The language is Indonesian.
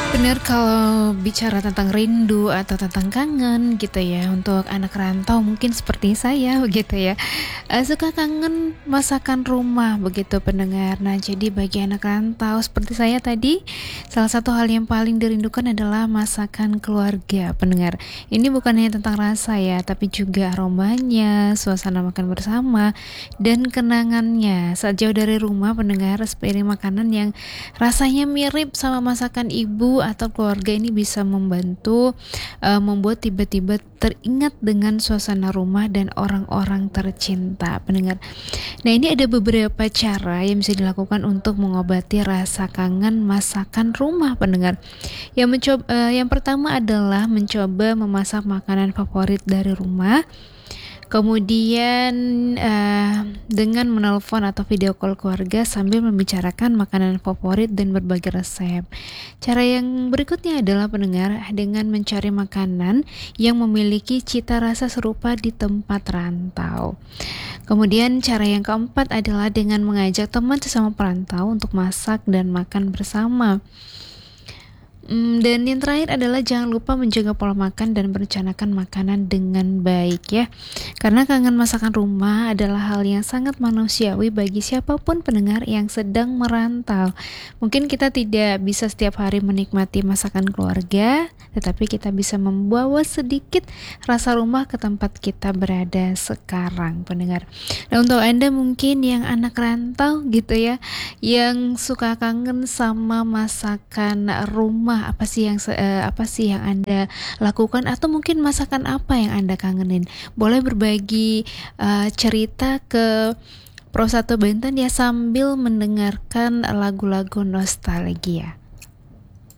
Benar kalau bicara tentang rindu atau tentang kangen gitu ya, untuk anak rantau mungkin seperti saya begitu ya, suka kangen masakan rumah begitu pendengar. Nah jadi bagi anak rantau seperti saya tadi, salah satu hal yang paling dirindukan adalah masakan keluarga pendengar. Ini bukan hanya tentang rasa ya, tapi juga aromanya, suasana makan bersama, dan kenangannya. Saat jauh dari rumah pendengar, sepiring makanan yang rasanya mirip sama masakan ibu atau keluarga ini bisa membantu membuat tiba-tiba teringat dengan suasana rumah dan orang-orang tercinta pendengar. Nah ini ada beberapa cara yang bisa dilakukan untuk mengobati rasa kangen masakan rumah pendengar. Yang pertama adalah mencoba memasak makanan favorit dari rumah. Kemudian dengan menelpon atau video call keluarga sambil membicarakan makanan favorit dan berbagi resep. Cara yang berikutnya adalah pendengar dengan mencari makanan yang memiliki cita rasa serupa di tempat rantau. Kemudian cara yang keempat adalah dengan mengajak teman sesama perantau untuk masak dan makan bersama. Dan yang terakhir adalah jangan lupa menjaga pola makan dan merencanakan makanan dengan baik ya. Karena kangen masakan rumah adalah hal yang sangat manusiawi bagi siapapun pendengar yang sedang merantau. Mungkin kita tidak bisa setiap hari menikmati masakan keluarga, tetapi kita bisa membawa sedikit rasa rumah ke tempat kita berada sekarang pendengar. Nah untuk Anda mungkin yang anak rantau gitu ya, yang suka kangen sama masakan rumah, apa sih yang Anda lakukan atau mungkin masakan apa yang Anda kangenin? Boleh berbagi cerita ke Pro 1 Banten ya sambil mendengarkan lagu-lagu nostalgia.